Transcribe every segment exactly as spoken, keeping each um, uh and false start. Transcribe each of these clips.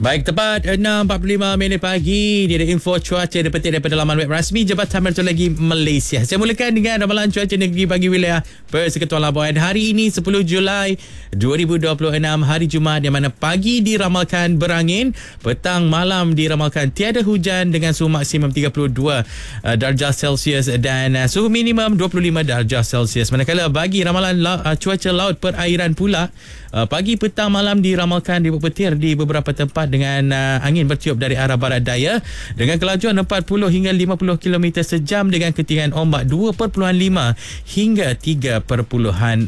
Baik, tepat enam empat puluh lima minit pagi. Dia ada info cuaca dipetik daripada laman web rasmi Jabatan Meteorologi Malaysia. Saya mulakan dengan ramalan cuaca negeri bagi wilayah Persekutuan Labuan. Hari ini sepuluh Julai dua ribu dua puluh enam, hari Jumaat, di mana pagi diramalkan berangin, petang malam diramalkan tiada hujan dengan suhu maksimum tiga puluh dua uh, darjah Celsius dan uh, suhu minimum dua puluh lima darjah Celsius. Manakala bagi ramalan la- uh, cuaca laut perairan pula, uh, pagi petang malam diramalkan dipetir di beberapa tempat dengan uh, angin bertiup dari arah barat daya dengan kelajuan empat puluh hingga lima puluh kilometer sejam dengan ketinggian ombak dua perpuluhan lima hingga tiga perpuluhan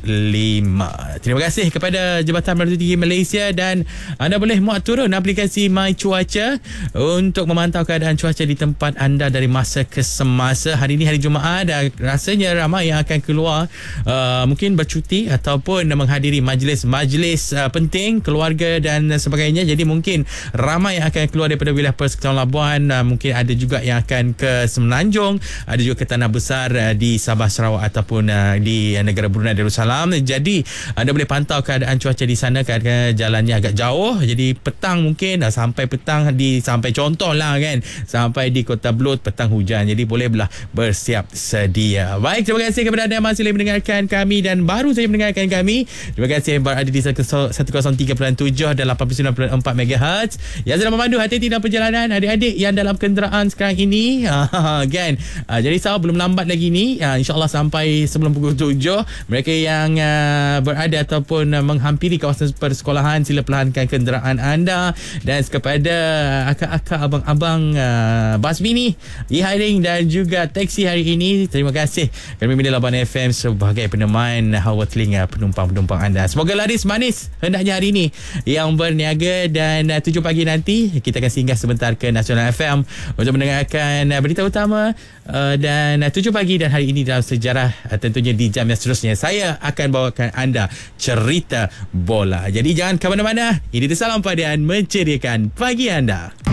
lima. Terima kasih kepada Jabatan Meteorologi Malaysia dan anda boleh muat turun aplikasi My Cuaca untuk memantau keadaan cuaca di tempat anda dari masa ke semasa. Hari ini hari Jumaat, dan rasanya ramai yang akan keluar uh, mungkin bercuti ataupun menghadiri majlis-majlis uh, penting keluarga dan sebagainya. Jadi mungkin ramai yang akan keluar daripada wilayah Persekutuan Labuan. Uh, mungkin ada juga yang akan ke Semenanjung, ada juga ke Tanah Besar uh, di Sabah Sarawak ataupun uh, di uh, negara Brunei Darussalam. Jadi anda boleh pantau keadaan cuaca di sana, kerana jalannya agak jauh. Jadi petang mungkin uh, sampai petang di sampai contohlah kan sampai di Kota Belud petang hujan. Jadi boleh belah bersiap sedia. Baik, terima kasih kepada anda yang masih mendengarkan kami dan baru saja mendengarkan kami. Terima kasih yang berada di seratus tiga puluh tujuh dan lapan puluh sembilan perpuluhan empat megahertz. Yang sedang memandu hati-hati dalam perjalanan, adik-adik yang dalam kenderaan sekarang ini, kan. Uh, jadi sahabat belum lambat lagi ni. Uh, InsyaAllah sampai sebelum pukul tujuh. Mereka yang uh, berada ataupun uh, menghampiri kawasan persekolahan, sila perlahankan kenderaan anda. Dan kepada akak-akak, abang-abang uh, bas mini, e-hailing dan juga taksi hari ini, terima kasih kerana memilih Labuan F M sebagai peneman hawa telinga penumpang-penumpang anda. Semoga laris manis hendaknya hari ini yang berniaga. Dan uh, tujuh pagi nanti kita akan singgah sebentar ke Nasional F M untuk mendengarkan uh, berita utama uh, dan uh, tujuh pagi dan hari ini dalam sejarah. uh, tentunya di jam yang seterusnya saya akan bawakan anda cerita bola. Jadi jangan ke mana-mana. Ini Salam Padian menceriakan pagi anda.